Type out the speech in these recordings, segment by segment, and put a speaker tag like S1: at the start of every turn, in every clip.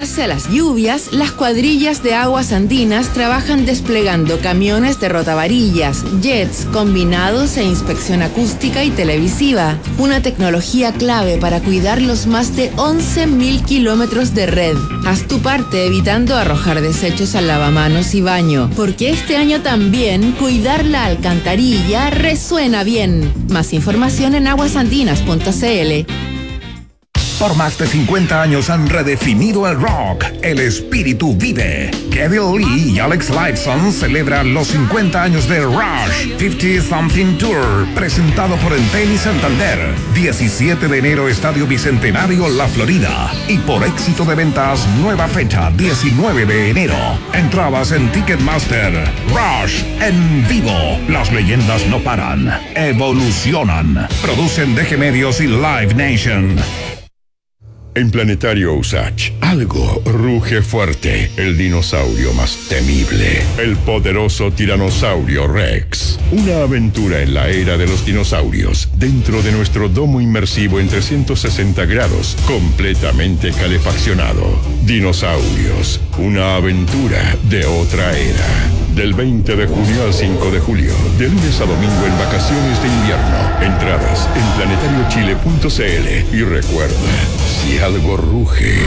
S1: prepararse a las lluvias, las cuadrillas de Aguas Andinas trabajan desplegando camiones de rotavarillas, jets, combinados e inspección acústica y televisiva. Una tecnología clave para cuidar los más de 11.000 kilómetros de red. Haz tu parte evitando arrojar desechos al lavamanos y baño, porque este año también cuidar la alcantarilla resuena bien. Más información en aguasandinas.cl.
S2: Por más de 50 años han redefinido el rock. El espíritu vive. Kevin Lee y Alex Lifeson celebran los 50 años de Rush 50 Something Tour, presentado por Entel y Santander. 17 de enero, Estadio Bicentenario, La Florida. Y por éxito de ventas, nueva fecha, 19 de enero. Entradas en Ticketmaster. Rush en vivo. Las leyendas no paran, evolucionan. Producen DG Medios y Live Nation.
S3: En Planetario Usach, algo ruge fuerte. El dinosaurio más temible. El poderoso tiranosaurio Rex. Una aventura en la era de los dinosaurios. Dentro de nuestro domo inmersivo en 360 grados. Completamente calefaccionado. Dinosaurios. Una aventura de otra era. Del 20 de junio al 5 de julio. De lunes a domingo en vacaciones de invierno. Entradas en planetariochile.cl. Y recuerda, si algo ruge,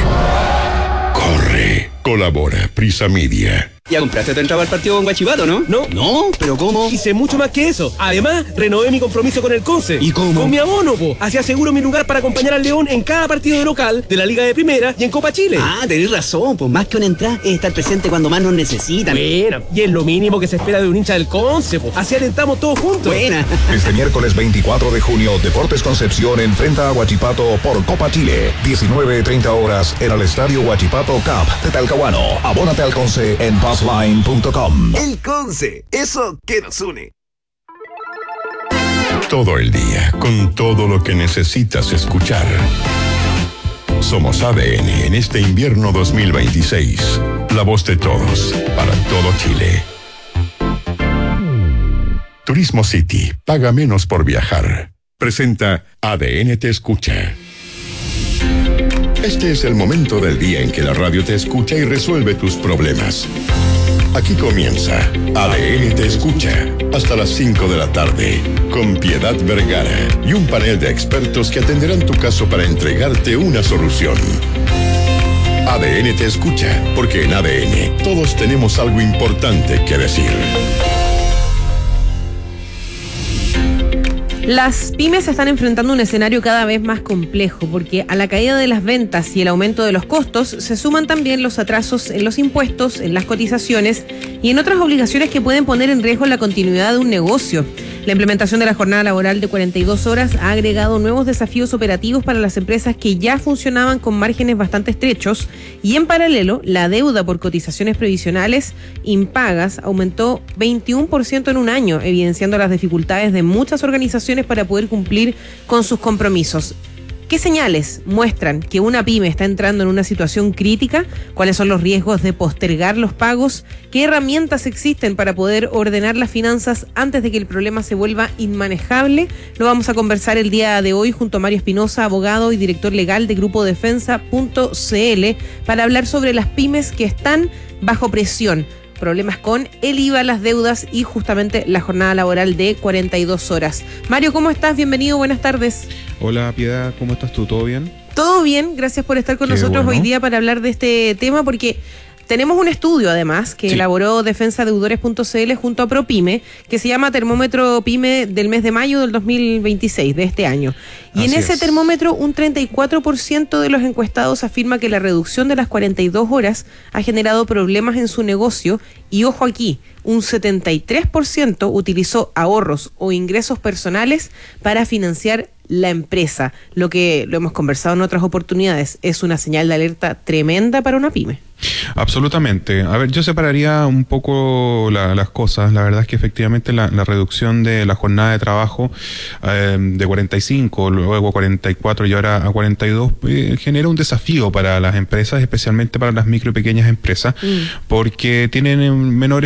S3: corre. Colabora Prisa Media.
S4: ¿Ya compraste tu entrada al partido con Huachipato, no?
S5: No, ¿pero cómo?
S4: Hice mucho más que eso. Además, renové mi compromiso con el Conce.
S5: ¿Y cómo?
S4: Con mi abono, po. Así aseguro mi lugar para acompañar al León en cada partido de local, de la Liga de Primera y en Copa Chile.
S5: Ah, tenés razón, pues más que una entrada es estar presente cuando más nos necesitan.
S4: Buena, y es lo mínimo que se espera de un hincha del Conce, po. Así alentamos todos juntos.
S5: Buena.
S2: Este miércoles 24 de junio, Deportes Concepción enfrenta a Huachipato por Copa Chile. 19:30 horas en el Estadio Huachipato Cup de Talcahuano. Abónate al Conce en passline.com.
S6: El Conce, eso que nos une.
S3: Todo el día, con todo lo que necesitas escuchar. Somos ADN en este invierno 2026. La voz de todos, para todo Chile. Turismo City, paga menos por viajar. Presenta ADN Te Escucha. Este es el momento del día en que la radio te escucha y resuelve tus problemas. Aquí comienza ADN Te Escucha, hasta las 5 de la tarde, con Piedad Vergara y un panel de expertos que atenderán tu caso para entregarte una solución. ADN Te Escucha, porque en ADN todos tenemos algo importante que decir.
S7: Las pymes están enfrentando un escenario cada vez más complejo porque a la caída de las ventas y el aumento de los costos se suman también los atrasos en los impuestos, en las cotizaciones y en otras obligaciones que pueden poner en riesgo la continuidad de un negocio. La implementación de la jornada laboral de 42 horas ha agregado nuevos desafíos operativos para las empresas que ya funcionaban con márgenes bastante estrechos y en paralelo la deuda por cotizaciones previsionales impagas aumentó 21% en un año, evidenciando las dificultades de muchas organizaciones para poder cumplir con sus compromisos. ¿Qué señales muestran que una pyme está entrando en una situación crítica? ¿Cuáles son los riesgos de postergar los pagos? ¿Qué herramientas existen para poder ordenar las finanzas antes de que el problema se vuelva inmanejable? Lo vamos a conversar el día de hoy junto a Mario Espinosa, abogado y director legal de Grupo Defensa.cl, para hablar sobre las pymes que están bajo presión. Problemas con el IVA, las deudas y justamente la jornada laboral de 42 horas. Mario, ¿cómo estás? Bienvenido, buenas tardes.
S8: Hola, Piedad, ¿cómo estás tú? ¿Todo bien?
S7: Todo bien, gracias por estar con nosotros hoy día para hablar de este tema, porque tenemos un estudio además que elaboró defensadeudores.cl junto a ProPyme, que se llama Termómetro Pyme del mes de mayo del 2026, de este año. Y en ese termómetro, un 34% de los encuestados afirma que la reducción de las 42 horas ha generado problemas en su negocio. Y ojo aquí, un 73% utilizó ahorros o ingresos personales para financiar la empresa. Lo que lo hemos conversado en otras oportunidades, es una señal de alerta tremenda para una pyme.
S8: Absolutamente. A ver, yo separaría un poco las cosas. La verdad es que efectivamente la reducción de la jornada de trabajo de 45, luego 44 y ahora a 42 genera un desafío para las empresas, especialmente para las micro y pequeñas empresas, porque tienen menor estructura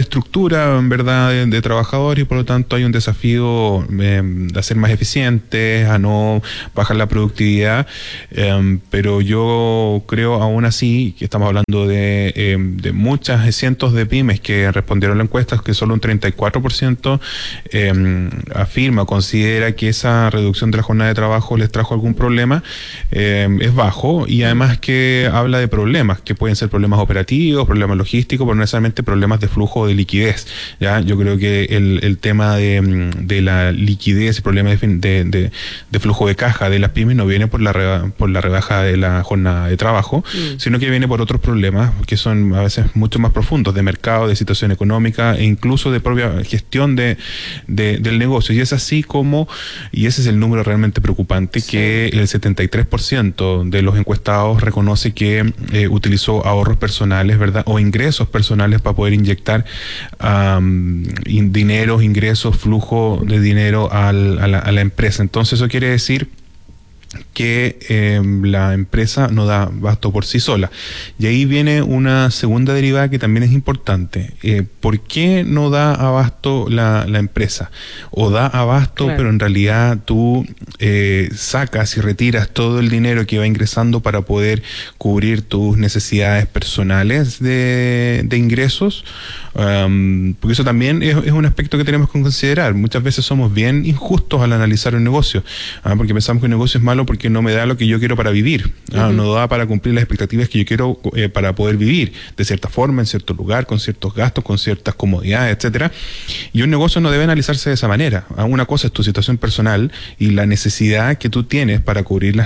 S8: estructura, en verdad, de trabajadores, y por lo tanto hay un desafío de hacer más eficientes, a no bajar la productividad, pero yo creo aún así que estamos hablando de muchas cientos de pymes que respondieron a la encuesta, que solo un 34% considera que esa reducción de la jornada de trabajo les trajo algún problema. Es bajo, y además que habla de problemas que pueden ser problemas operativos, problemas logísticos, pero no necesariamente problemas de flujo o de liquidez. ¿Ya? Yo creo que el tema de la liquidez, el problema de flujo de caja de las pymes no viene por la rebaja de la jornada de trabajo, sino que viene por otros problemas que son a veces mucho más profundos, de mercado, de situación económica e incluso de propia gestión del negocio. Y es así como, y ese es el número realmente preocupante, que el 73% de los encuestados reconoce que utilizó ahorros personales, ¿verdad? O ingresos personales para poder inyectar dinero, ingresos, flujo de dinero a la empresa. Entonces eso quiere decir que la empresa no da abasto por sí sola. Y ahí viene una segunda derivada que también es importante. ¿Por qué no da abasto la empresa? O da abasto, claro, pero en realidad tú sacas y retiras todo el dinero que va ingresando para poder cubrir tus necesidades personales de ingresos. Porque eso también es un aspecto que tenemos que considerar. Muchas veces somos bien injustos al analizar un negocio, porque pensamos que un negocio es malo porque no me da lo que yo quiero para vivir, no da para cumplir las expectativas que yo quiero para poder vivir de cierta forma, en cierto lugar, con ciertos gastos, con ciertas comodidades, etcétera. Y un negocio no debe analizarse de esa manera. Una cosa es tu situación personal y la necesidad que tú tienes para cubrir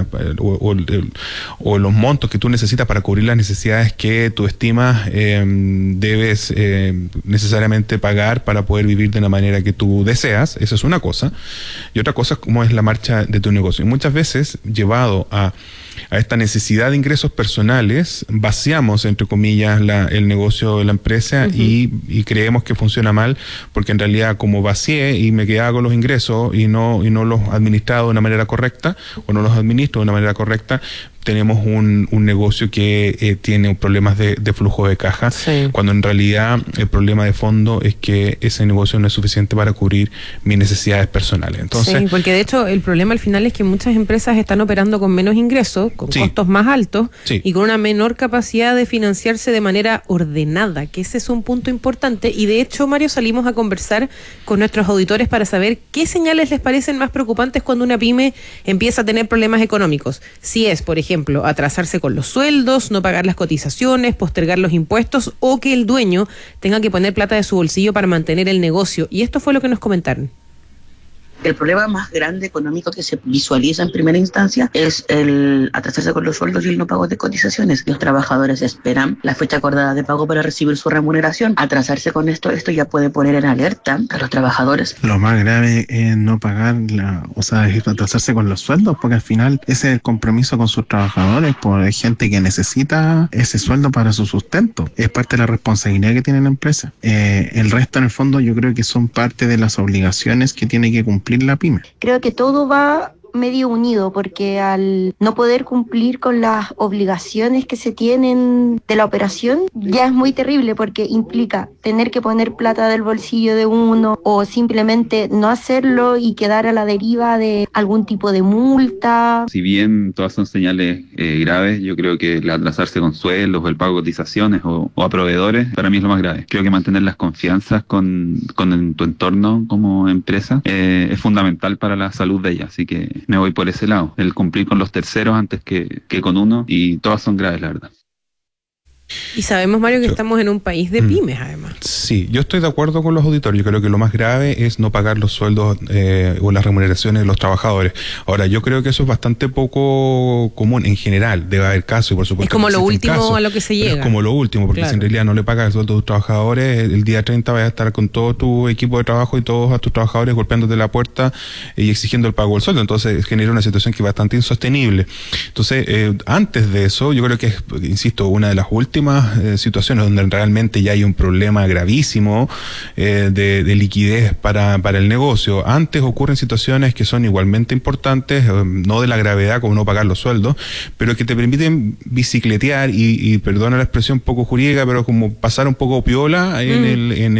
S8: o los montos que tú necesitas para cubrir las necesidades que tú estimas debes necesariamente pagar para poder vivir de la manera que tú deseas. Esa es una cosa. Y otra cosa es cómo es la marcha de tu negocio. Y muchas veces, llevado a esta necesidad de ingresos personales, vaciamos, entre comillas, el negocio de la empresa y creemos que funciona mal, porque en realidad como vacié y me quedaba con los ingresos y no los administrado de una manera correcta, o no los administro de una manera correcta, tenemos un negocio que tiene problemas de flujo de caja, cuando en realidad el problema de fondo es que ese negocio no es suficiente para cubrir mis necesidades personales. Entonces,
S7: sí, porque de hecho el problema al final es que muchas empresas están operando con menos ingresos, con costos más altos y con una menor capacidad de financiarse de manera ordenada, que ese es un punto importante. Y de hecho, Mario, salimos a conversar con nuestros auditores para saber qué señales les parecen más preocupantes cuando una pyme empieza a tener problemas económicos. Si es, por ejemplo, atrasarse con los sueldos, no pagar las cotizaciones, postergar los impuestos, o que el dueño tenga que poner plata de su bolsillo para mantener el negocio. Y esto fue lo que nos comentaron.
S9: El problema más grande económico que se visualiza en primera instancia es el atrasarse con los sueldos y el no pago de cotizaciones. Los trabajadores esperan la fecha acordada de pago para recibir su remuneración. Atrasarse con esto ya puede poner en alerta a los trabajadores.
S10: Lo más grave es no pagar, es atrasarse con los sueldos, porque al final ese es el compromiso con sus trabajadores, por gente que necesita ese sueldo para su sustento. Es parte de la responsabilidad que tiene la empresa. El resto, en el fondo, yo creo que son parte de las obligaciones que tiene que cumplir la pyme.
S11: Creo que todo va medio unido, porque al no poder cumplir con las obligaciones que se tienen de la operación, ya es muy terrible, porque implica tener que poner plata del bolsillo de uno, o simplemente no hacerlo y quedar a la deriva de algún tipo de multa.
S12: Si bien todas son señales graves, yo creo que el atrasarse con sueldos o el pago de cotizaciones o a proveedores, para mí es lo más grave. Creo que mantener las confianzas con tu entorno como empresa es fundamental para la salud de ella, así que me voy por ese lado, el cumplir con los terceros antes que con uno, y todas son graves, la verdad.
S7: Y sabemos, Mario, que estamos en un país de pymes, además.
S8: Sí, yo estoy de acuerdo con los auditores. Yo creo que lo más grave es no pagar los sueldos o las remuneraciones de los trabajadores. Ahora, yo creo que eso es bastante poco común en general. Debe haber casos, y por supuesto.
S7: Es como lo último a lo que se llega.
S8: Es como lo último, porque si en realidad no le pagas el sueldo a tus trabajadores, el día 30 vas a estar con todo tu equipo de trabajo y todos a tus trabajadores golpeándote la puerta y exigiendo el pago del sueldo. Entonces, genera una situación que es bastante insostenible. Entonces, antes de eso, yo creo que es, insisto, una de las últimas nuevas situaciones donde realmente ya hay un problema gravísimo de liquidez para el negocio. Antes ocurren situaciones que son igualmente importantes, no de la gravedad como no pagar los sueldos, pero que te permiten bicicletear y perdona la expresión poco jurídica, pero como pasar un poco piola en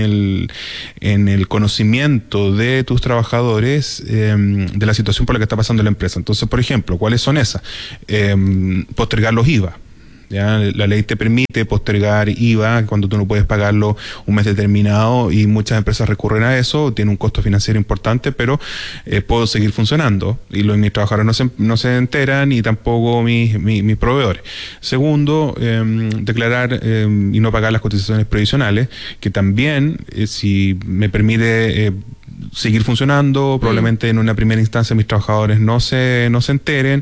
S8: el conocimiento de tus trabajadores de la situación por la que está pasando la empresa. Entonces, por ejemplo, ¿cuáles son esas? Postergar los IVA. ¿Ya? La ley te permite postergar IVA cuando tú no puedes pagarlo un mes determinado y muchas empresas recurren a eso, tiene un costo financiero importante, pero puedo seguir funcionando y mis trabajadores no se enteran y tampoco mis proveedores. Segundo, declarar y no pagar las cotizaciones previsionales, que también si me permite seguir funcionando, probablemente en una primera instancia mis trabajadores no se enteren,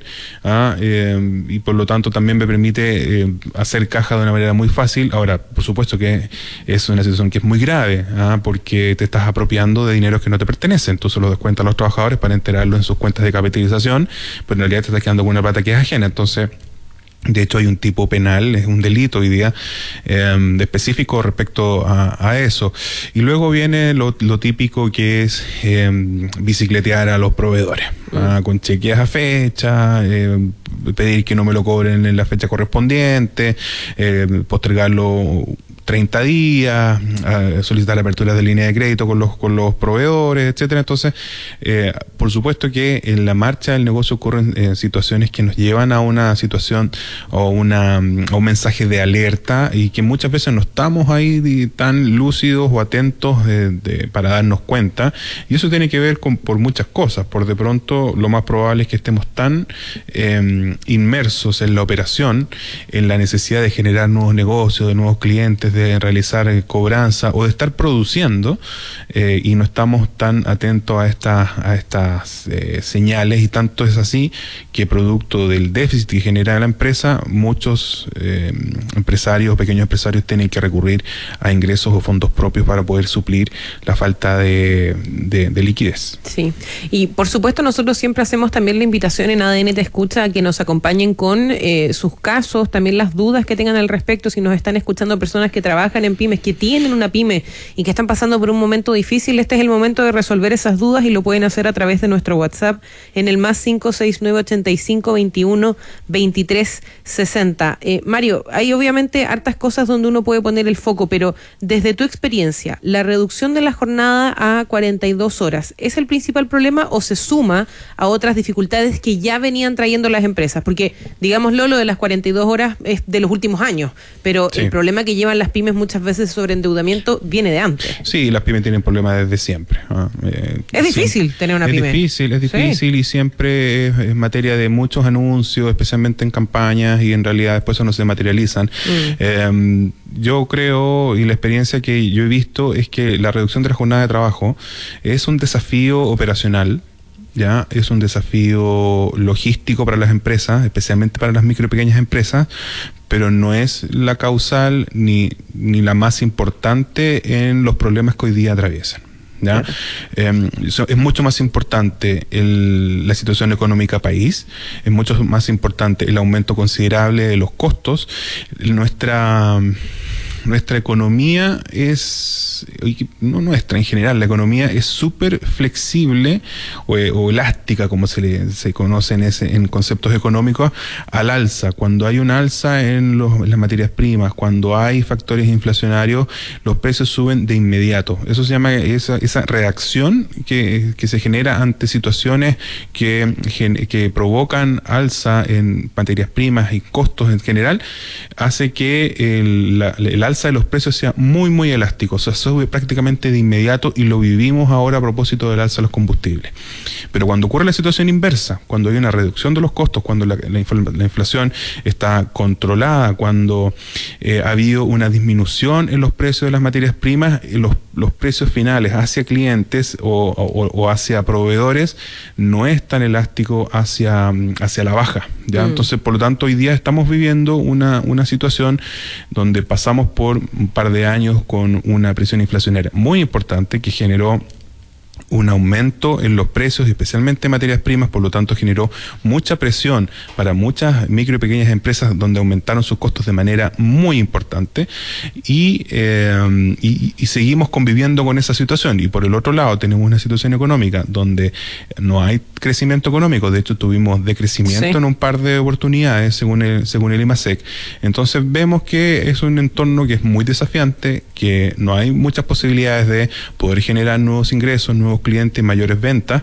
S8: y por lo tanto también me permite hacer caja de una manera muy fácil. Ahora, por supuesto que es una situación que es muy grave, porque te estás apropiando de dineros que no te pertenecen, entonces lo descuentan los trabajadores para enterarlo en sus cuentas de capitalización, pero en realidad te estás quedando con una plata que es ajena. Entonces, de hecho, hay un tipo penal, es un delito hoy día específico respecto a eso. Y luego viene lo típico que es bicicletear a los proveedores, con cheques a fecha, pedir que no me lo cobren en la fecha correspondiente, postergarlo 30 días, solicitar aperturas de línea de crédito con los proveedores, etcétera. Entonces, por supuesto que en la marcha del negocio ocurren situaciones que nos llevan a una situación o un mensaje de alerta y que muchas veces no estamos ahí tan lúcidos o atentos para darnos cuenta. Y eso tiene que ver por muchas cosas. Por de pronto, lo más probable es que estemos tan inmersos en la operación, en la necesidad de generar nuevos negocios, de nuevos clientes, de realizar cobranza o de estar produciendo, y no estamos tan atentos a estas señales, y tanto es así que producto del déficit que genera la empresa, muchos pequeños empresarios tienen que recurrir a ingresos o fondos propios para poder suplir la falta de liquidez.
S7: Sí, y por supuesto nosotros siempre hacemos también la invitación en ADN Te Escucha a que nos acompañen con sus casos, también las dudas que tengan al respecto, si nos están escuchando personas que trabajan en pymes, que tienen una pyme y que están pasando por un momento difícil. Este es el momento de resolver esas dudas y lo pueden hacer a través de nuestro WhatsApp en el +569-85-21-23-60. Mario, hay obviamente hartas cosas donde uno puede poner el foco, pero desde tu experiencia, ¿la reducción de la jornada a 42 horas es el principal problema o se suma a otras dificultades que ya venían trayendo las empresas? Porque, digámoslo, lo de las 42 horas es de los últimos años, pero sí, el problema que llevan las pymes muchas veces sobre endeudamiento viene de antes.
S8: Sí, las pymes tienen problemas desde siempre.
S7: Es difícil tener una pyme.
S8: Es difícil, sí. Y siempre es materia de muchos anuncios, especialmente en campañas, y en realidad después eso no se materializan. Yo creo, y la experiencia que yo he visto, es que la reducción de la jornada de trabajo es un desafío operacional, ya es un desafío logístico para las empresas, especialmente para las micro y pequeñas empresas, pero no es la causal ni la más importante en los problemas que hoy día atraviesan. ¿Ya? Claro. Es mucho más importante la situación económica país, es mucho más importante el aumento considerable de los costos. Nuestra economía en general, la economía es súper flexible o elástica, como se conoce en conceptos económicos, al alza. Cuando hay un alza en las materias primas, cuando hay factores inflacionarios, los precios suben de inmediato. Eso se llama esa reacción que se genera ante situaciones que provocan alza en materias primas y costos en general, hace que el alza de los precios sea muy, muy elástico. O sea, sube prácticamente de inmediato, y lo vivimos ahora a propósito del alza de los combustibles. Pero cuando ocurre la situación inversa, cuando hay una reducción de los costos, cuando la inflación está controlada, cuando ha habido una disminución en los precios de las materias primas, los precios finales hacia clientes o hacia proveedores no es tan elástico hacia la baja, ¿ya? Entonces, por lo tanto, hoy día estamos viviendo una situación donde pasamos por un par de años con una presión inflacionaria muy importante que generó un aumento en los precios, especialmente en materias primas, por lo tanto generó mucha presión para muchas micro y pequeñas empresas donde aumentaron sus costos de manera muy importante y seguimos conviviendo con esa situación. Y por el otro lado tenemos una situación económica donde no hay crecimiento económico, de hecho tuvimos decrecimiento en un par de oportunidades según el IMASEC. Entonces vemos que es un entorno que es muy desafiante, que no hay muchas posibilidades de poder generar nuevos ingresos, nuevos clientes, mayores ventas,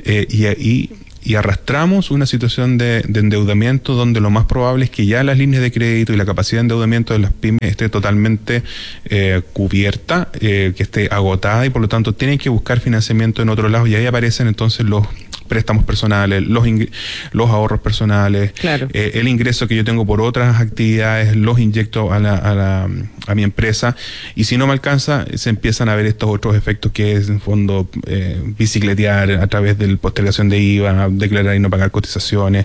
S8: y arrastramos una situación de endeudamiento donde lo más probable es que ya las líneas de crédito y la capacidad de endeudamiento de las pymes esté totalmente cubierta, que esté agotada, y por lo tanto tienen que buscar financiamiento en otros lados, y ahí aparecen entonces los préstamos personales, los ahorros personales, claro. El ingreso que yo tengo por otras actividades, los inyecto a mi empresa, y si no me alcanza, se empiezan a ver estos otros efectos que es, en fondo, bicicletear a través de postergación de IVA, declarar y no pagar cotizaciones,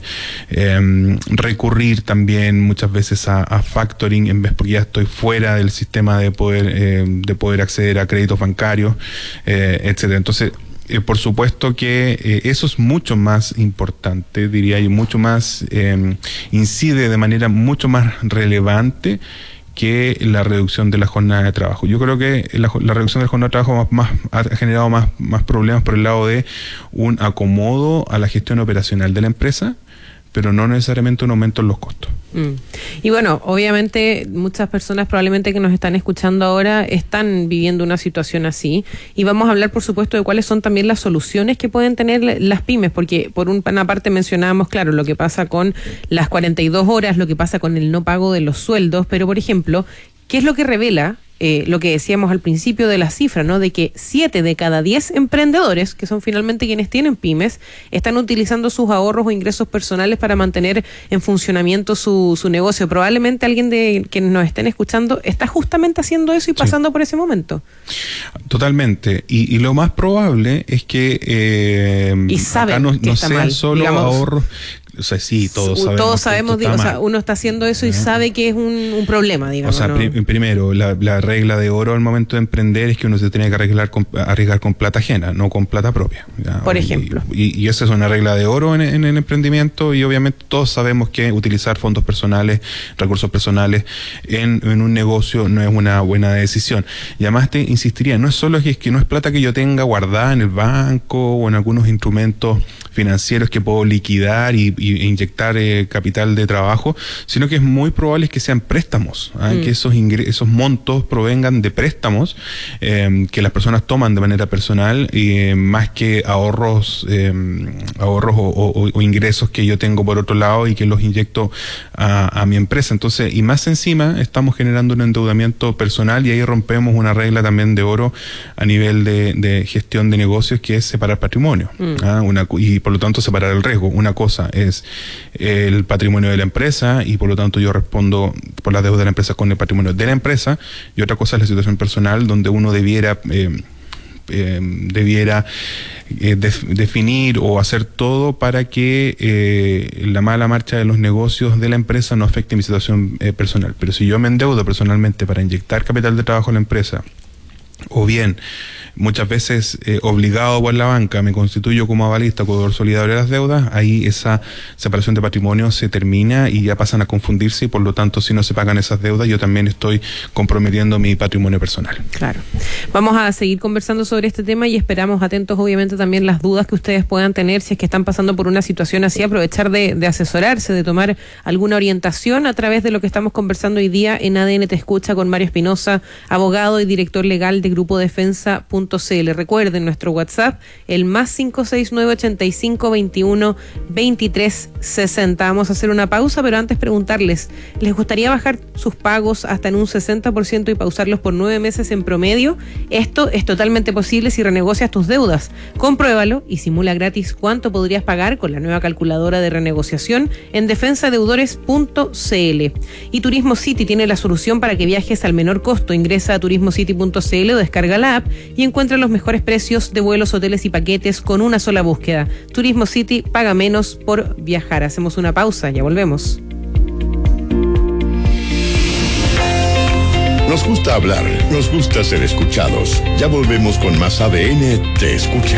S8: recurrir también muchas veces a factoring en vez, porque ya estoy fuera del sistema de poder acceder a créditos bancarios, etcétera. Entonces, por supuesto que eso es mucho más importante, diría yo, mucho más, incide de manera mucho más relevante que la reducción de la jornada de trabajo. Yo creo que la reducción de la jornada de trabajo ha generado más problemas por el lado de un acomodo a la gestión operacional de la empresa, pero no necesariamente un aumento en los costos.
S7: Y bueno, obviamente muchas personas probablemente que nos están escuchando ahora están viviendo una situación así, y vamos a hablar por supuesto de cuáles son también las soluciones que pueden tener las pymes, porque por una parte mencionábamos, claro, lo que pasa con las 42 horas, lo que pasa con el no pago de los sueldos, pero por ejemplo, ¿qué es lo que revela lo que decíamos al principio de la cifra, ¿no? De que 7 de cada 10 emprendedores, que son finalmente quienes tienen pymes, están utilizando sus ahorros o ingresos personales para mantener en funcionamiento su negocio. Probablemente alguien de quienes nos estén escuchando está justamente haciendo eso y pasando por ese momento.
S8: Totalmente. Y lo más probable es que
S7: y saben
S8: acá no
S7: que está
S8: sean
S7: mal,
S8: solo
S7: digamos.
S8: Ahorros. O sea, sí, todos sabemos
S7: digo, o sea, uno está haciendo eso y sabe que es un problema, digamos.
S8: O sea,
S7: ¿no?
S8: Primero, la regla de oro al momento de emprender es que uno se tiene que arriesgar con plata ajena, no con plata propia. ¿Ya?
S7: Por ejemplo.
S8: Y esa es una regla de oro en el emprendimiento, y obviamente todos sabemos que utilizar fondos personales, recursos personales en un negocio no es una buena decisión. Y además te insistiría, no es solo que no es plata que yo tenga guardada en el banco o en algunos instrumentos financieros que puedo liquidar e inyectar capital de trabajo, sino que es muy probable que sean préstamos, que esos montos provengan de préstamos que las personas toman de manera personal, más que ahorros o ingresos que yo tengo por otro lado y que los inyecto a mi empresa. Entonces, y más encima, estamos generando un endeudamiento personal, y ahí rompemos una regla también de oro a nivel de gestión de negocios, que es separar patrimonio, y por lo tanto separar el riesgo. Una cosa es el patrimonio de la empresa, y por lo tanto yo respondo por la deuda de la empresa con el patrimonio de la empresa, y otra cosa es la situación personal, donde uno debiera definir o hacer todo para que la mala marcha de los negocios de la empresa no afecte mi situación personal. Pero si yo me endeudo personalmente para inyectar capital de trabajo a la empresa, o bien muchas veces obligado por la banca, me constituyo como avalista, acreedor solidario de las deudas, ahí esa separación de patrimonio se termina y ya pasan a confundirse, y por lo tanto, si no se pagan esas deudas, yo también estoy comprometiendo mi patrimonio personal.
S7: Claro. Vamos a seguir conversando sobre este tema, y esperamos atentos obviamente también las dudas que ustedes puedan tener si es que están pasando por una situación así, aprovechar de asesorarse, de tomar alguna orientación a través de lo que estamos conversando hoy día en ADN Te Escucha con Mario Espinosa, abogado y director legal de Grupo Defensa.cl. Recuerden nuestro WhatsApp, el +569-8521-2360. Vamos a hacer una pausa, pero antes preguntarles, ¿les gustaría bajar sus pagos hasta en un 60% y pausarlos por 9 meses en promedio? Esto es totalmente posible si renegocias tus deudas. Compruébalo y simula gratis cuánto podrías pagar con la nueva calculadora de renegociación en defensadeudores.cl. Y Turismo City tiene la solución para que viajes al menor costo. Ingresa a turismocity.cl o descarga la app y encuentra los mejores precios de vuelos, hoteles y paquetes con una sola búsqueda. Turismo City, paga menos por viajar. Hacemos una pausa, ya volvemos.
S3: Nos gusta hablar, nos gusta ser escuchados. Ya volvemos con más ADN Te Escucha.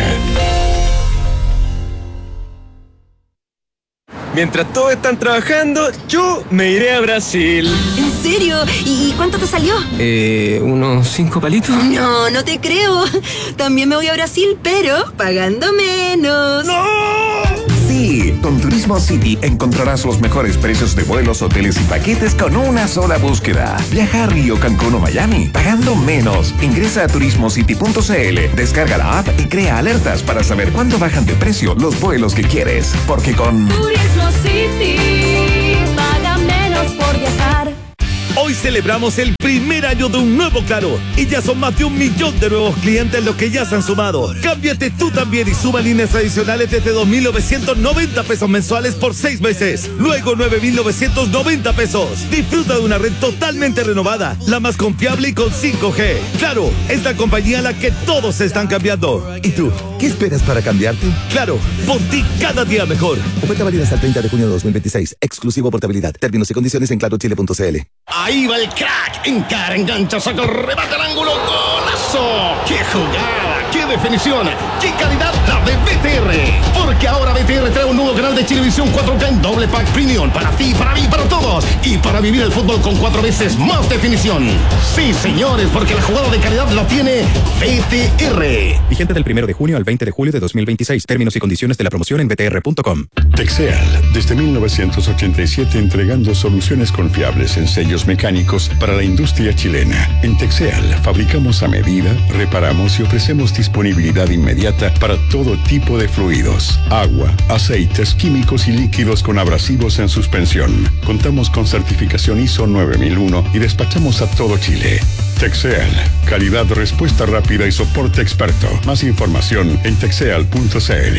S4: Mientras todos están trabajando, yo me iré a Brasil.
S13: ¿En serio? ¿Y cuánto te salió?
S4: Unos 5 palitos.
S13: No, no te creo. También me voy a Brasil, pero pagando menos.
S4: ¡No!
S2: Sí, con Turismo City encontrarás los mejores precios de vuelos, hoteles y paquetes con una sola búsqueda. Viaja a Río, Cancún o Miami, pagando menos. Ingresa a turismocity.cl, descarga la app y crea alertas para saber cuándo bajan de precio los vuelos que quieres. Porque con
S14: Turismo City, paga menos por viajar.
S15: Hoy celebramos el primer año de un nuevo Claro y ya son más de 1 millón de nuevos clientes los que ya se han sumado. Cámbiate tú también y suma líneas adicionales desde 2.990 pesos mensuales por 6 meses. Luego 9.990 pesos. Disfruta de una red totalmente renovada, la más confiable y con 5G. Claro, es la compañía a la que todos se están cambiando.
S6: ¿Y tú? ¿Qué esperas para cambiarte?
S15: Claro, por ti cada día mejor.
S6: Oferta válida hasta el 30 de junio de 2026. Exclusivo portabilidad. Términos y condiciones en clarochile.cl.
S16: Ahí va el crack, encara, engancha, saca el remate al ángulo, ¡golazo! ¡Qué jugada! ¡Qué definición! ¡Qué calidad la de BTR! Porque ahora BTR trae un nuevo canal de Chilevisión 4K en doble pack premium para ti, para mí, para todos y para vivir el fútbol con 4 veces más definición. Sí, señores, porque la jugada de calidad la tiene BTR.
S17: Vigente del 1 de junio al 20 de julio de 2026. Términos y condiciones de la promoción en btr.com.
S3: Texeal, desde 1987 entregando soluciones confiables en sellos mecánicos para la industria chilena. En Texeal fabricamos a medida, reparamos y ofrecemos disponibilidad inmediata para todo tipo de fluidos, agua, aceites, químicos y líquidos con abrasivos en suspensión. Contamos con certificación ISO 9001 y despachamos a todo Chile. Texeal, calidad, respuesta rápida y soporte experto. Más información en texeal.cl.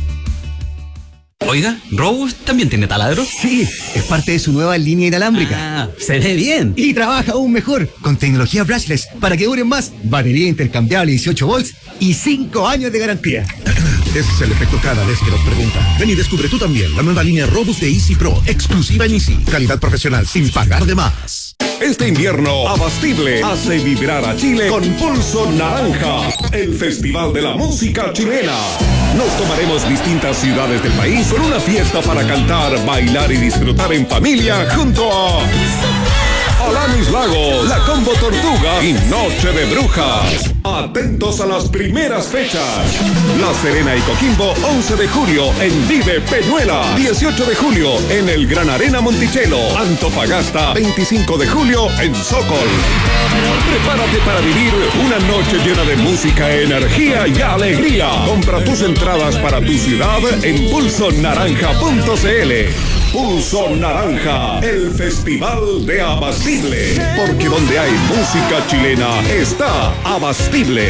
S18: Oiga, ¿Robus también tiene taladro?
S19: Sí, es parte de su nueva línea inalámrica.
S18: Ah, se ve bien.
S19: Y trabaja aún mejor, con tecnología brushless, para que duren más, batería intercambiable 18 volts y 5 años de garantía.
S20: Ese es el efecto cada vez que nos preguntan. Ven y descubre tú también la nueva línea Robus de Easy Pro, exclusiva en Easy. Calidad profesional sin pagar de más.
S21: Este invierno, Abastible hace vibrar a Chile con Pulso Naranja, el festival de la música chilena. Nos tomaremos distintas ciudades del país con una fiesta para cantar, bailar y disfrutar en familia junto a Alanis Lagos, La Combo Tortuga y Noche de Brujas. Atentos a las primeras fechas. La Serena y Coquimbo, 11 de julio en Vive Peñuela. 18 de julio en el Gran Arena Monticello. Antofagasta, 25 de julio en Sokol. Prepárate para vivir una noche llena de música, energía y alegría. Compra tus entradas para tu ciudad en pulsonaranja.cl. Pulso Naranja, el festival de Abastible. Porque donde hay música chilena, está Abastible.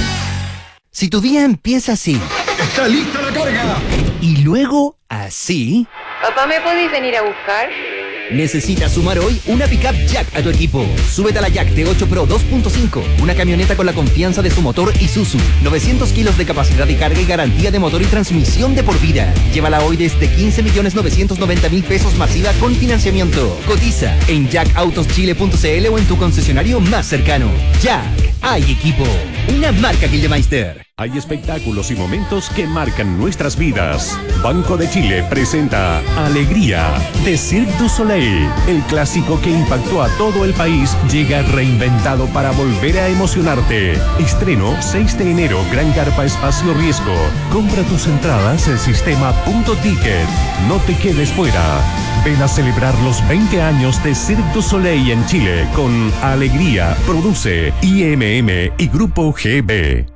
S19: Si tu día empieza así.
S16: ¡Está lista la carga!
S19: Y luego así.
S22: Papá, ¿me podéis venir a buscar?
S19: Necesitas sumar hoy una pickup Jack a tu equipo. Súbete a la Jack T8 Pro 2.5, una camioneta con la confianza de su motor Isuzu, 900 kilos de capacidad de carga y garantía de motor y transmisión de por vida. Llévala hoy desde 15.990.000 pesos masiva con financiamiento. Cotiza en jacautoschile.cl o en tu concesionario más cercano. Jack, hay equipo. Una marca Gildemeister.
S23: Hay espectáculos y momentos que marcan nuestras vidas. Banco de Chile presenta Alegría de Cirque du Soleil. El clásico que impactó a todo el país llega reinventado para volver a emocionarte. Estreno 6 de enero, Gran Carpa Espacio Riesgo. Compra tus entradas en sistema.ticket. No te quedes fuera. Ven a celebrar los 20 años de Cirque du Soleil en Chile con Alegría. Produce IMM y Grupo GB.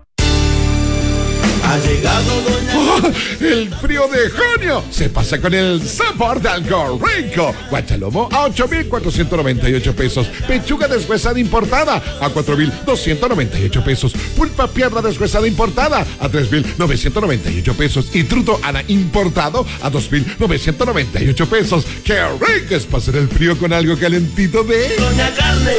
S24: Ha llegado Doña...
S20: ¡Oh! ¡El frío de junio! Se pasa con el sabor de algo rico. Guachalomo a 8.498 pesos. Pechuga deshuesada importada a 4.298 pesos. Pulpa pierna deshuesada importada a 3.998 pesos. Y truto ana importado a 2.998 pesos. ¡Qué rico es pasar el frío con algo calentito de...
S24: Doña Carne!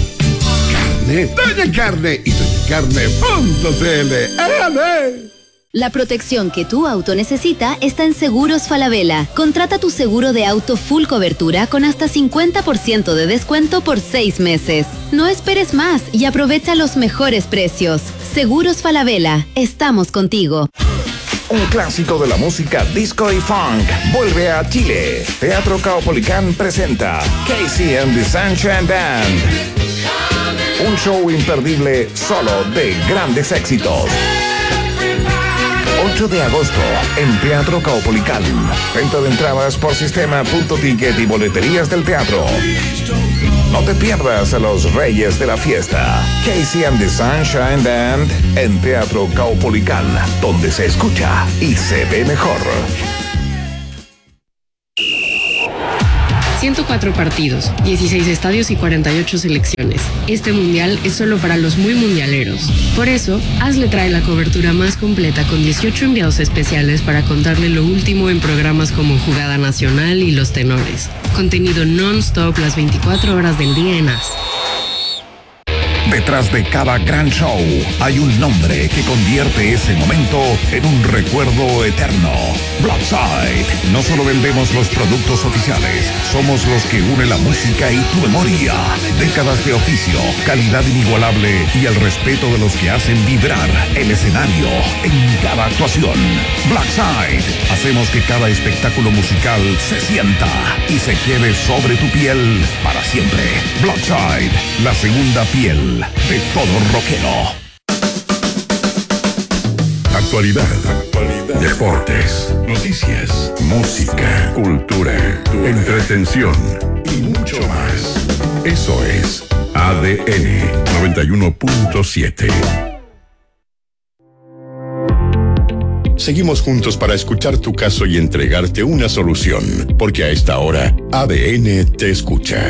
S20: Doña Carne y doñacarne.cl. ¡Ale!
S1: La protección que tu auto necesita está en Seguros Falabella. Contrata tu seguro de auto full cobertura con hasta 50% de descuento por 6 meses. No esperes más y aprovecha los mejores precios. Seguros Falabella, estamos contigo.
S2: Un clásico de la música disco y funk vuelve a Chile. Teatro Caupolicán presenta Casey and the Sunshine Band. Un show imperdible solo de grandes éxitos. 8 de agosto en Teatro Caupolicán. Venta de entradas por sistema.ticket y boleterías del teatro. No te pierdas a los reyes de la fiesta. Casey and the Sunshine Band en Teatro Caupolicán, donde se escucha y se ve mejor.
S5: 104 partidos, 16 estadios y 48 selecciones. Este mundial es solo para los muy mundialeros. Por eso, ASLE trae la cobertura más completa con 18 enviados especiales para contarle lo último en programas como Jugada Nacional y Los Tenores. Contenido non-stop las 24 horas del día en AS.
S2: Detrás de cada gran show hay un nombre que convierte ese momento en un recuerdo eterno. Blackside. No solo vendemos los productos oficiales, somos los que une la música y tu memoria. Décadas de oficio, calidad inigualable y el respeto de los que hacen vibrar el escenario en cada actuación. Blackside. Hacemos que cada espectáculo musical se sienta y se quede sobre tu piel para siempre. Blackside, la segunda piel de todo rockero.
S3: Actualidad, deportes, noticias, música, cultura, entretención y mucho más. Eso es ADN 91.7. Seguimos juntos para escuchar tu caso y entregarte una solución, porque a esta hora ADN te escucha.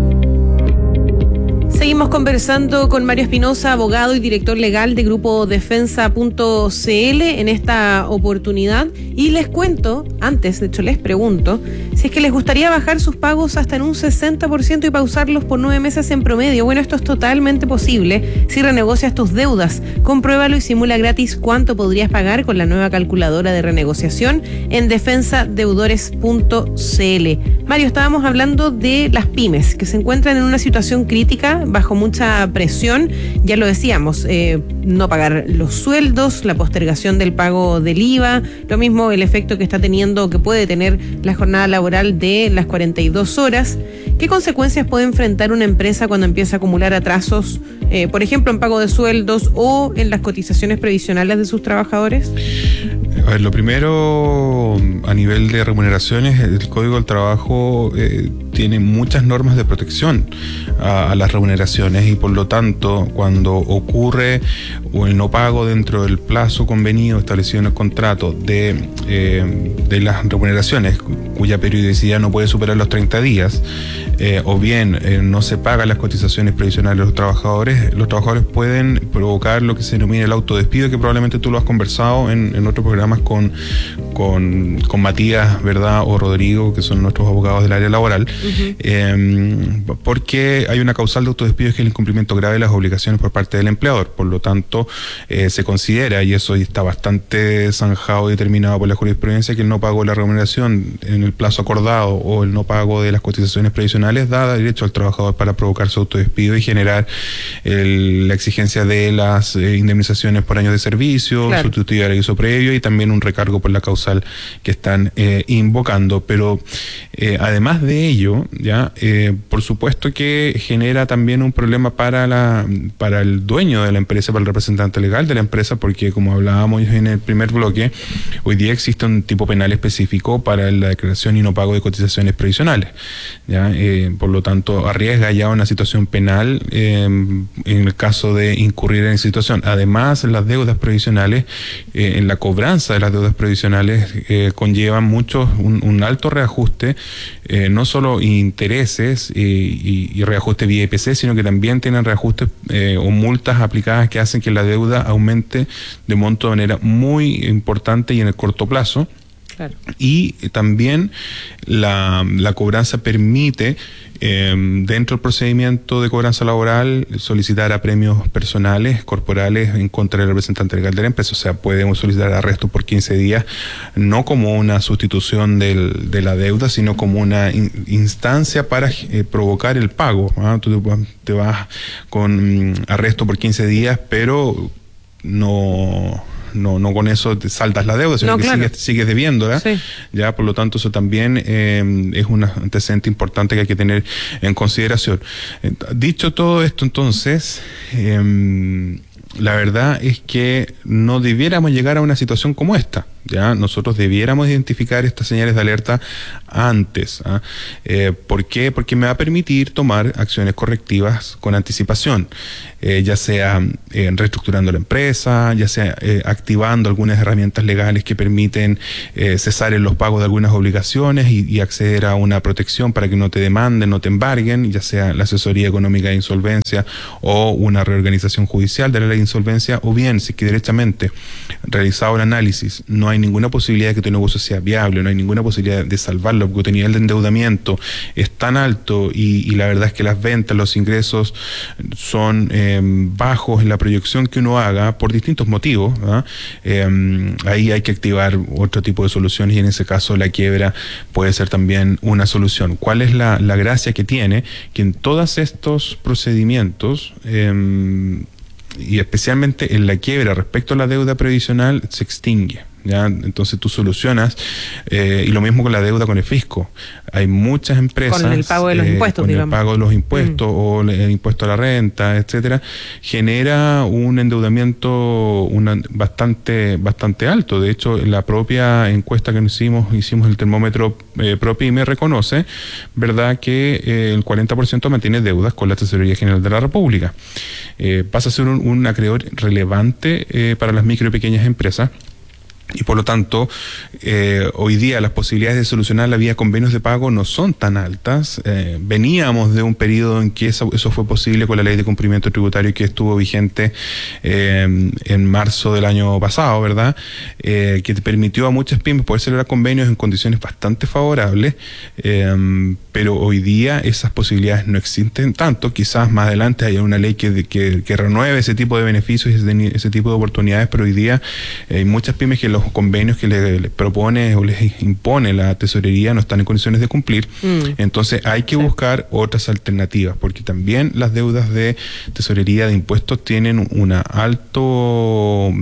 S7: Seguimos conversando con Mario Espinosa, abogado y director legal de Grupo Defensa.cl en esta oportunidad. Y les cuento, antes, de hecho les pregunto, si es que les gustaría bajar sus pagos hasta en un 60% y pausarlos por 9 meses en promedio. Bueno, esto es totalmente posible si renegocias tus deudas. Compruébalo y simula gratis cuánto podrías pagar con la nueva calculadora de renegociación en defensadeudores.cl. Mario, estábamos hablando de las pymes que se encuentran en una situación crítica, bajo mucha presión, ya lo decíamos, no pagar los sueldos, la postergación del pago del IVA, lo mismo el efecto que está teniendo, que puede tener la jornada laboral de las 42 horas. ¿Qué consecuencias puede enfrentar una empresa cuando empieza a acumular atrasos, por ejemplo, en pago de sueldos o en las cotizaciones previsionales de sus trabajadores?
S8: A ver, lo primero, a nivel de remuneraciones, el Código del Trabajo tiene muchas normas de protección a las remuneraciones y por lo tanto, cuando ocurre el no pago dentro del plazo convenido establecido en el contrato de las remuneraciones, cuya periodicidad no puede superar los 30 días, o bien no se pagan las cotizaciones previsionales de los trabajadores pueden provocar lo que se denomina el autodespido, que probablemente tú lo has conversado en otros programas con Matías, ¿verdad? O Rodrigo, que son nuestros abogados del área laboral, porque hay una causal de autodespido, que es el incumplimiento grave de las obligaciones por parte del empleador. Por lo tanto, se considera, y eso está bastante zanjado y determinado por la jurisprudencia, que el no pago de la remuneración en el plazo acordado o el no pago de las cotizaciones previsionales da derecho al trabajador para provocar su autodespido y generar la exigencia de las indemnizaciones por años de servicio, claro, sustituir el aviso previo y también un recargo por la causal que están invocando. Pero además de ello, ya por supuesto que genera también un problema para el dueño de la empresa, para el representante legal de la empresa, porque como hablábamos en el primer bloque, hoy día existe un tipo penal específico para la declaración y no pago de cotizaciones previsionales, ¿ya? Por lo tanto, arriesga ya una situación penal en el caso de incurrir en esa situación. Además, las deudas previsionales, en la cobranza de las deudas previsionales, conllevan un alto reajuste, no solo intereses y reajuste vía IPC, sino que también tienen reajustes o multas aplicadas que hacen que la deuda aumente de monto de manera muy importante y en el corto plazo.
S7: Claro.
S8: Y también la cobranza permite, dentro del procedimiento de cobranza laboral, solicitar apremios personales, corporales, en contra del representante legal de la empresa. O sea, podemos solicitar arresto por 15 días, no como una sustitución de la deuda, sino como una instancia para provocar el pago. Tú te vas con arresto por 15 días, pero no con eso te saltas la deuda, sino que sigues debiendo, ¿verdad? Sí. Ya, por lo tanto, eso también es un antecedente importante que hay que tener en consideración. Dicho todo esto, entonces, la verdad es que no debiéramos llegar a una situación como esta. Ya, nosotros debiéramos identificar estas señales de alerta antes. ¿Por qué? Porque me va a permitir tomar acciones correctivas con anticipación, ya sea reestructurando la empresa, ya sea activando algunas herramientas legales que permiten cesar en los pagos de algunas obligaciones y acceder a una protección para que no te demanden, no te embarguen, ya sea la asesoría económica de insolvencia o una reorganización judicial de la ley de insolvencia, o bien, si es que directamente realizado el análisis no hay ninguna posibilidad de que tu negocio sea viable, no hay ninguna posibilidad de salvarlo, porque tu nivel de endeudamiento es tan alto y la verdad es que las ventas, los ingresos son bajos en la proyección que uno haga por distintos motivos, ahí hay que activar otro tipo de soluciones, y en ese caso la quiebra puede ser también una solución. ¿Cuál es la gracia que tiene? Que en todos estos procedimientos, y especialmente en la quiebra respecto a la deuda previsional, se extingue. ¿Ya? Entonces tú solucionas, y lo mismo con la deuda con el fisco. Hay muchas empresas
S7: con el pago de los impuestos,
S8: con
S7: digamos.
S8: el pago de los impuestos o el impuesto a la renta, etcétera, genera un endeudamiento bastante alto. De hecho, en la propia encuesta que hicimos el termómetro ProPyme reconoce, ¿verdad?, que el 40% mantiene deudas con la Tesorería General de la República. Pasa a ser un acreedor relevante para las micro y pequeñas empresas. Y por lo tanto, hoy día las posibilidades de solucionar la vía convenios de pago no son tan altas. Veníamos de un periodo en que eso fue posible con la ley de cumplimiento tributario que estuvo vigente en marzo del año pasado, ¿verdad? Que te permitió a muchas pymes poder celebrar convenios en condiciones bastante favorables, pero hoy día esas posibilidades no existen tanto. Quizás más adelante haya una ley que renueve ese tipo de beneficios y ese tipo de oportunidades, pero hoy día hay muchas pymes que los convenios que les propone o les impone la tesorería no están en condiciones de cumplir. Entonces hay que buscar otras alternativas, porque también las deudas de tesorería de impuestos tienen un alto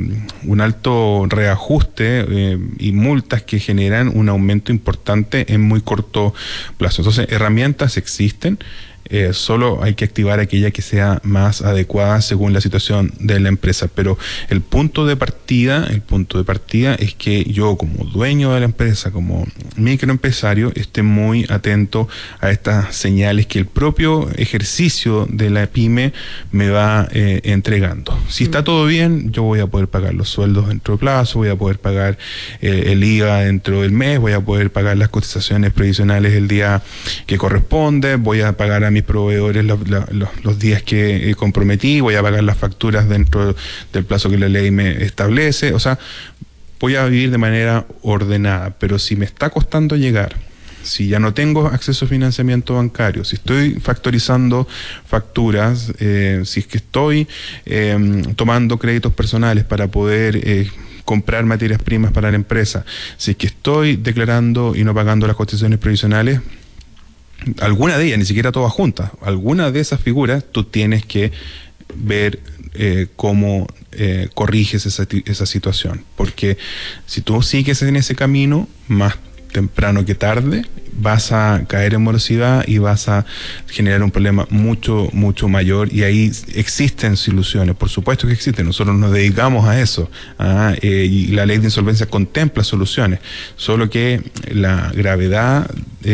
S8: reajuste y multas que generan un aumento importante en muy corto plazo. Entonces, herramientas existen. Solo hay que activar aquella que sea más adecuada según la situación de la empresa. Pero el punto de partida es que yo, como dueño de la empresa, como microempresario, esté muy atento a estas señales que el propio ejercicio de la pyme me va entregando. Si está todo bien, yo voy a poder pagar los sueldos dentro de plazo, voy a poder pagar el IVA dentro del mes, voy a poder pagar las cotizaciones previsionales el día que corresponde, voy a pagar a mis proveedores los días que comprometí, voy a pagar las facturas dentro del plazo que la ley me establece. O sea, voy a vivir de manera ordenada. Pero si me está costando llegar, si ya no tengo acceso a financiamiento bancario, si estoy factorizando facturas, si es que estoy tomando créditos personales para poder comprar materias primas para la empresa, si es que estoy declarando y no pagando las cotizaciones previsionales, alguna de ellas, ni siquiera todas juntas, alguna de esas figuras tú tienes que ver cómo corriges esa situación, porque si tú sigues en ese camino, más temprano que tarde vas a caer en morosidad y vas a generar un problema mucho mayor, y ahí existen soluciones, por supuesto que existen, nosotros nos dedicamos a eso, y la ley de insolvencia contempla soluciones, solo que la gravedad,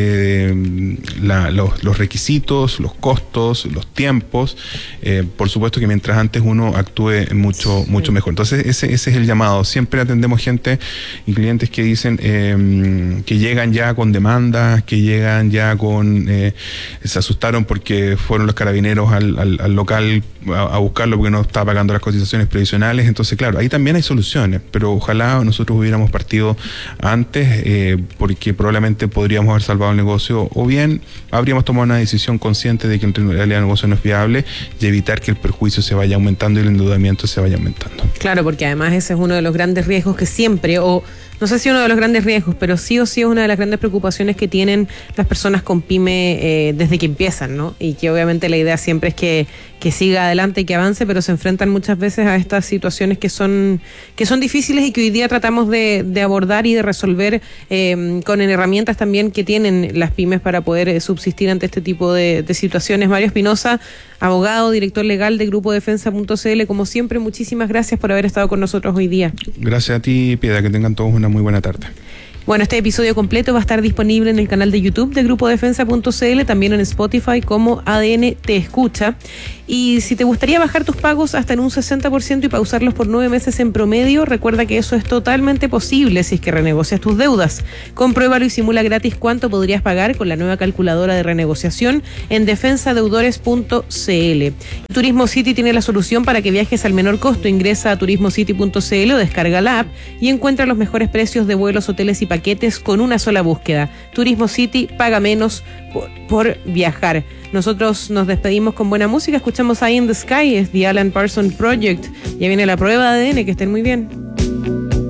S8: los requisitos, los costos, los tiempos, por supuesto que mientras antes uno actúe mucho mejor. Entonces ese es el llamado. Siempre atendemos gente y clientes que dicen que llegan ya con demanda personas que llegan ya se asustaron porque fueron los carabineros al local a buscarlo porque no estaba pagando las cotizaciones previsionales. Entonces, claro, ahí también hay soluciones, pero ojalá nosotros hubiéramos partido antes, porque probablemente podríamos haber salvado el negocio, o bien habríamos tomado una decisión consciente de que en realidad el negocio no es viable y evitar que el perjuicio se vaya aumentando y el endeudamiento se vaya aumentando.
S7: Claro, porque además ese es uno de los grandes riesgos que siempre, o no sé si uno de los grandes riesgos, pero sí o sí es una de las grandes preocupaciones que tienen las personas con pyme desde que empiezan, ¿no? Y que obviamente la idea siempre es que siga adelante y que avance, pero se enfrentan muchas veces a estas situaciones que son difíciles y que hoy día tratamos de abordar y de resolver con herramientas también que tienen las pymes para poder subsistir ante este tipo de situaciones. Mario Espinosa, abogado, director legal de Grupo Defensa.cl, como siempre, muchísimas gracias por haber estado con nosotros hoy día.
S8: Gracias a ti, Piedad, que tengan todos una muy buena tarde.
S7: Bueno, este episodio completo va a estar disponible en el canal de YouTube de Grupo Defensa.cl, también en Spotify como ADN Te Escucha. Y si te gustaría bajar tus pagos hasta en un 60% y pausarlos por 9 meses en promedio, recuerda que eso es totalmente posible si es que renegocias tus deudas. Compruébalo y simula gratis cuánto podrías pagar con la nueva calculadora de renegociación en defensadeudores.cl. Turismo City tiene la solución para que viajes al menor costo. Ingresa a turismocity.cl o descarga la app y encuentra los mejores precios de vuelos, hoteles y paquetes con una sola búsqueda. Turismo City, paga menos por viajar. Nosotros nos despedimos con buena música. Escuchamos Eye in the Sky, es The Alan Parsons Project. Ya viene la prueba de ADN, que estén muy bien.